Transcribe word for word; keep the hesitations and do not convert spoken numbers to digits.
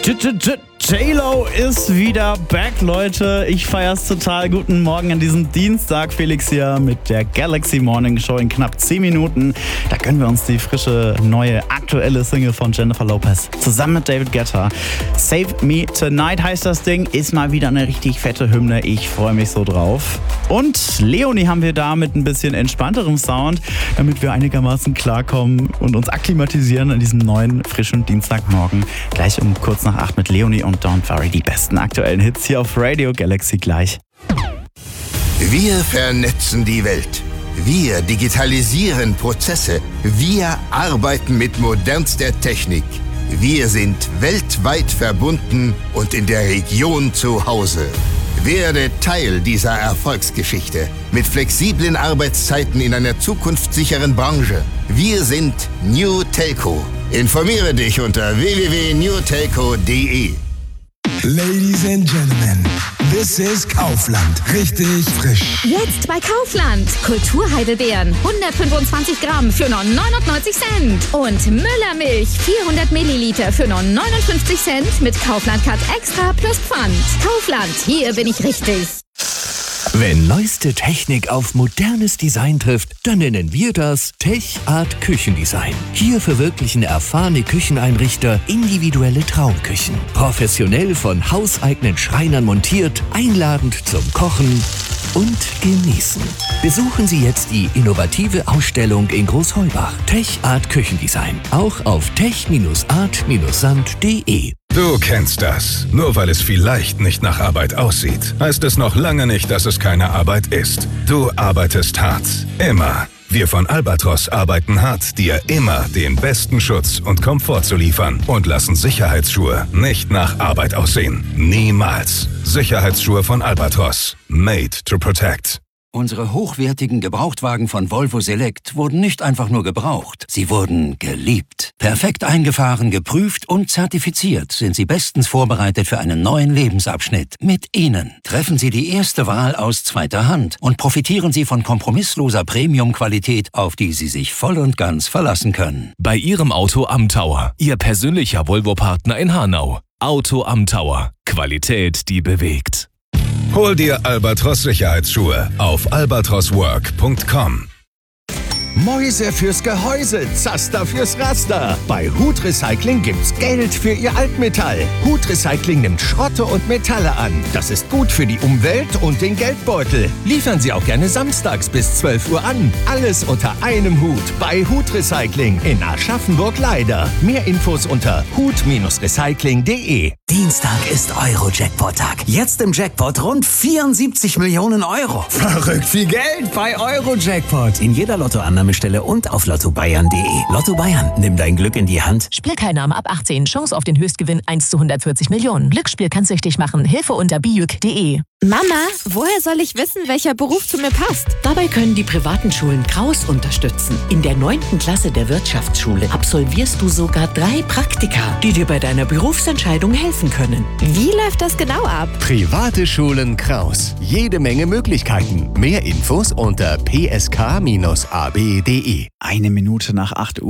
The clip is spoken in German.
J-Lo ist wieder back, Leute. Ich feier's total. Guten Morgen an diesem Dienstag. Felix hier mit der Galaxy Morning Show in knapp zehn Minuten. Da gönnen wir uns die frische, neue, aktuelle Single von Jennifer Lopez zusammen mit David Guetta. Save Me Tonight heißt das Ding. Ist mal wieder eine richtig fette Hymne. Ich freue mich so drauf. Und Leonie haben wir da mit ein bisschen entspannterem Sound, damit wir einigermaßen klarkommen und uns akklimatisieren an diesem neuen, frischen Dienstagmorgen. Gleich um kurz nach acht mit Leonie und Don't Worry, die besten aktuellen Hits hier auf Radio Galaxy gleich. Wir vernetzen die Welt. Wir digitalisieren Prozesse. Wir arbeiten mit modernster Technik. Wir sind weltweit verbunden und in der Region zu Hause. Werde Teil dieser Erfolgsgeschichte mit flexiblen Arbeitszeiten in einer zukunftssicheren Branche. Wir sind New Telco. Informiere dich unter w w w punkt new telco punkt d e. Ladies and Gentlemen, this is Kaufland. Richtig frisch. Jetzt bei Kaufland. Kulturheidelbeeren, hundertfünfundzwanzig Gramm für nur neunundneunzig Cent. Und Müllermilch, vierhundert Milliliter für nur neunundfünfzig Cent mit Kaufland Cut Extra plus Pfand. Kaufland, hier bin ich richtig. Wenn neueste Technik auf modernes Design trifft, dann nennen wir das Tech Art Küchendesign. Hier verwirklichen erfahrene Kücheneinrichter individuelle Traumküchen. Professionell von hauseigenen Schreinern montiert, einladend zum Kochen und Genießen. Besuchen Sie jetzt die innovative Ausstellung in Großheubach. Tech Art Küchendesign. Auch auf tech art sand punkt d e. Du kennst das. Nur weil es vielleicht nicht nach Arbeit aussieht, heißt es noch lange nicht, dass es keine Arbeit ist. Du arbeitest hart. Immer. Wir von Albatros arbeiten hart, dir immer den besten Schutz und Komfort zu liefern und lassen Sicherheitsschuhe nicht nach Arbeit aussehen. Niemals. Sicherheitsschuhe von Albatros. Made to protect. Unsere hochwertigen Gebrauchtwagen von Volvo Select wurden nicht einfach nur gebraucht, sie wurden geliebt. Perfekt eingefahren, geprüft und zertifiziert sind sie bestens vorbereitet für einen neuen Lebensabschnitt. Mit ihnen treffen Sie die erste Wahl aus zweiter Hand und profitieren Sie von kompromissloser Premium-Qualität, auf die Sie sich voll und ganz verlassen können. Bei Ihrem Auto am Tower. Ihr persönlicher Volvo-Partner in Hanau. Auto am Tower. Qualität, die bewegt. Hol dir Albatros Sicherheitsschuhe auf albatros work punkt com. Mäuse fürs Gehäuse, Zaster fürs Raster. Bei Hut Recycling gibt's Geld für Ihr Altmetall. Hut Recycling nimmt Schrotte und Metalle an. Das ist gut für die Umwelt und den Geldbeutel. Liefern Sie auch gerne samstags bis zwölf Uhr an. Alles unter einem Hut bei Hut Recycling in Aschaffenburg-Leider. Mehr Infos unter hut recycling punkt d e. Dienstag ist Euro-Jackpot-Tag. Jetzt im Jackpot rund vierundsiebzig Millionen Euro. Verrückt viel Geld bei Euro-Jackpot. In jeder Lottoannahmestelle und auf lotto bayern punkt d e. Lotto Bayern, nimm dein Glück in die Hand. Spielteilnahme ab achtzehn. Chance auf den Höchstgewinn eins zu hundertvierzig Millionen. Glücksspiel kann süchtig machen. Hilfe unter bijuk punkt d e. Mama, woher soll ich wissen, welcher Beruf zu mir passt? Dabei können die privaten Schulen Kraus unterstützen. In der neunten Klasse der Wirtschaftsschule absolvierst du sogar drei Praktika, die dir bei deiner Berufsentscheidung helfen können. Wie läuft das genau ab? Private Schulen Kraus. Jede Menge Möglichkeiten. Mehr Infos unter p s k bindestrich a b punkt d e. Eine Minute nach acht Uhr.